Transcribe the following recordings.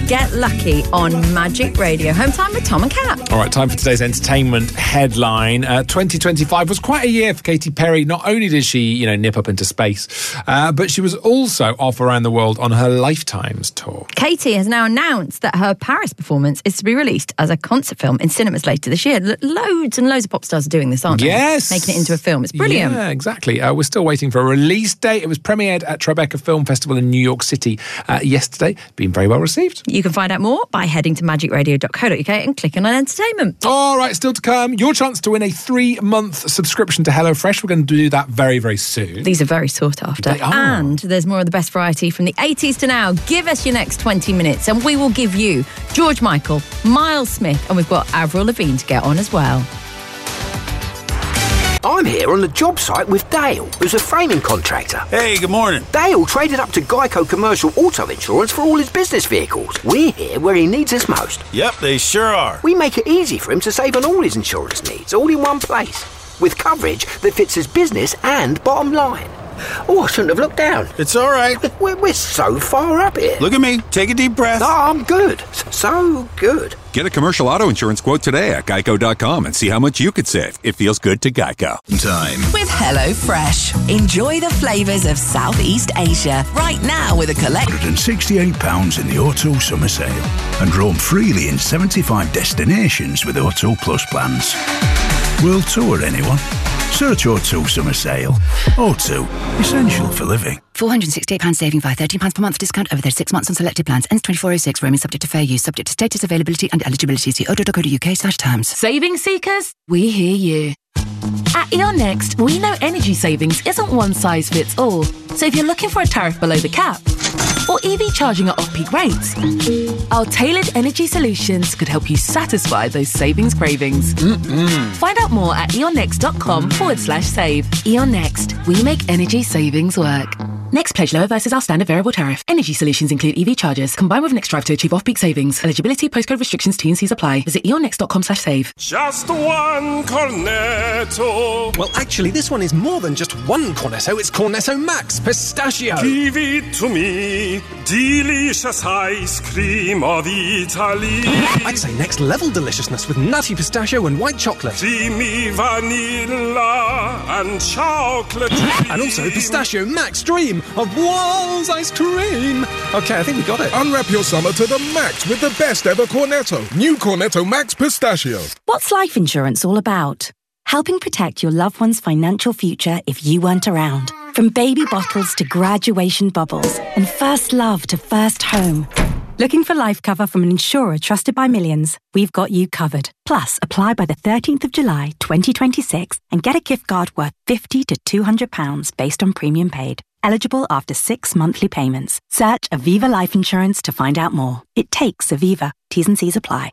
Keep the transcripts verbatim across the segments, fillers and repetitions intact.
Get Lucky on Magic Radio. Home time with Tom and Kat. All right, time for today's entertainment headline. Uh, twenty twenty-five was quite a year for Katy Perry. Not only did she, you know, nip up into space, uh, but she was also off around the world on her Lifetimes tour. Katy has now announced that her Paris performance is to be released as a concert film in cinemas later this year. Lo- loads and loads of pop stars are doing this, aren't they? Yes. Making it into a film. It's brilliant. Yeah, exactly. Uh, we're still waiting for a release date. It was premiered at Tribeca Film Festival in New York City uh, yesterday. Been very well received. You can find out more by heading to magic radio dot co dot uk and clicking on entertainment. All right, still to come, your chance to win a three-month subscription to HelloFresh. We're going to do that very, very soon. These are very sought after. They are. And there's more of the best variety from the eighties to now. Give us your next twenty minutes and we will give you George Michael, Miles Smith, and we've got Avril Lavigne to get on as well. I'm here on the job site with Dale, who's a framing contractor. Hey, good morning. Dale traded up to Geico Commercial Auto Insurance for all his business vehicles. We're here where he needs us most. Yep, they sure are. We make it easy for him to save on all his insurance needs, all in one place, with coverage that fits his business and bottom line. Oh, I shouldn't have looked down. It's all right. We're, we're so far up here. Look at me. Take a deep breath. No, I'm good. So good. Get a commercial auto insurance quote today at geico dot com and see how much you could save. It feels good to Geico. Time. With HelloFresh. Enjoy the flavours of Southeast Asia right now with a collect. one hundred sixty-eight pounds in the Auto Summer Sale and roam freely in seventy-five destinations with Auto Plus plans. World tour, anyone? Search Auto Summer Sale. Auto, essential for living. four hundred sixty-eight pounds saving via thirteen pounds per month discount over thirty-six months on selected plans. Ends twenty-four oh six. Roaming subject to fair use. Subject to status, availability and eligibility. See auto dot co dot uk slash terms. Saving seekers? We hear you. At E O N Next, we know energy savings isn't one size fits all. So if you're looking for a tariff below the cap, or E V charging at off-peak rates, our tailored energy solutions could help you satisfy those savings cravings. Mm-mm. Find out more at eonnext.com forward slash save. E O N Next, we make energy savings work. Next pledge lower versus our standard variable tariff. Energy solutions include E V chargers. Combine with Next Drive to achieve off-peak savings. Eligibility, postcode restrictions, T and C's apply. Visit eonnext.com slash save. Just one Cornetto. Well, actually, this one is more than just one Cornetto. It's Cornetto Max Pistachio. Give it to me. Delicious ice cream of Italy. I'd say next level deliciousness with nutty pistachio and white chocolate. Creamy vanilla and chocolate. And also Pistachio Max Dream of Walls ice cream. Okay, I think we got it. Unwrap your summer to the max with the best ever Cornetto. New Cornetto Max Pistachio. What's life insurance all about? Helping protect your loved one's financial future if you weren't around. From baby bottles to graduation bubbles and first love to first home. Looking for life cover from an insurer trusted by millions? We've got you covered. Plus, apply by the thirteenth of July, twenty twenty-six and get a gift card worth fifty to two hundred pounds based on premium paid. Eligible after six monthly payments. Search Aviva Life Insurance to find out more. It takes Aviva. T's and C's apply.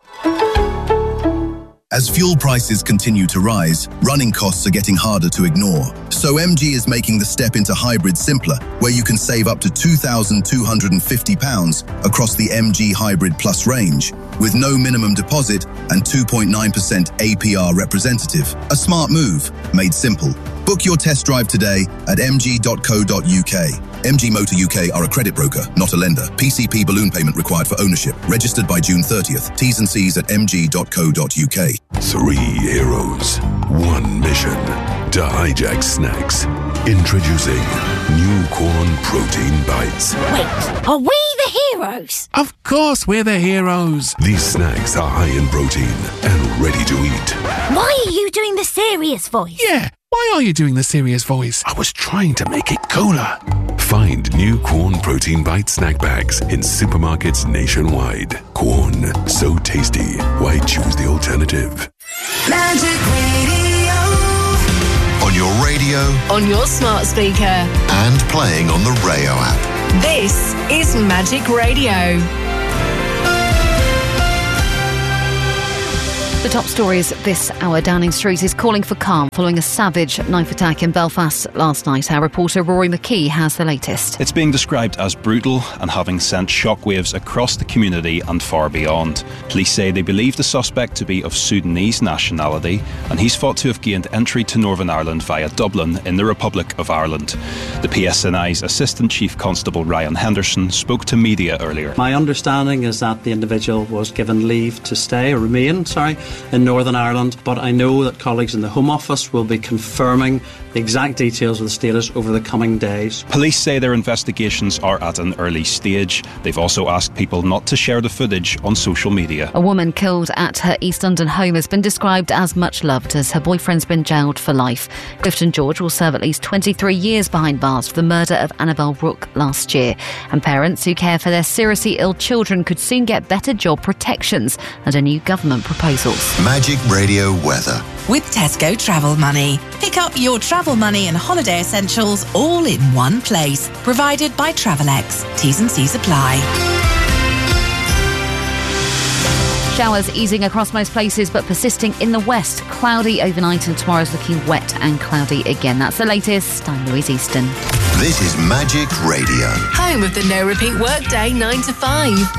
As fuel prices continue to rise, running costs are getting harder to ignore. So M G is making the step into hybrid simpler, where you can save up to two thousand two hundred fifty pounds across the M G Hybrid Plus range, with no minimum deposit and two point nine percent A P R representative. A smart move, made simple. Book your test drive today at m g dot co dot u k. M G Motor U K are a credit broker, not a lender. P C P balloon payment required for ownership. Registered by June thirtieth. T's and C's at m g dot co dot u k. Three heroes, one mission. To hijack snacks. Introducing New Corn Protein Bites. Wait, are we the heroes? Of course we're the heroes. These snacks are high in protein and ready to eat. Why are you doing the serious voice? Yeah, why are you doing the serious voice? I was trying to make it cooler. Find New Corn Protein Bite snack bags in supermarkets nationwide. Corn, so tasty. Why choose the alternative? Magic Radio. On your radio. On your smart speaker. And playing on the Rayo app. This is Magic Radio. The top stories this hour. Downing Street is calling for calm following a savage knife attack in Belfast last night. Our reporter Rory McKee has the latest. It's being described as brutal and having sent shockwaves across the community and far beyond. Police say they believe the suspect to be of Sudanese nationality, and he's thought to have gained entry to Northern Ireland via Dublin in the Republic of Ireland. The P S N I's Assistant Chief Constable Ryan Henderson spoke to media earlier. My understanding is that the individual was given leave to stay, or remain, sorry, in Northern Ireland, but I know that colleagues in the Home Office will be confirming the exact details of the status over the coming days. Police say their investigations are at an early stage. They've also asked people not to share the footage on social media. A woman killed at her East London home has been described as much loved as her boyfriend's been jailed for life. Clifton George will serve at least twenty-three years behind bars for the murder of Annabelle Rook last year. And parents who care for their seriously ill children could soon get better job protections under new government proposals. Magic Radio weather. With Tesco Travel Money. Pick up your travel money and holiday essentials all in one place. Provided by Travelex. T's and C's apply. Showers easing across most places but persisting in the west. Cloudy overnight and tomorrow's looking wet and cloudy again. That's the latest. I'm Louise Easton. This is Magic Radio. Home of the no repeat workday nine to five.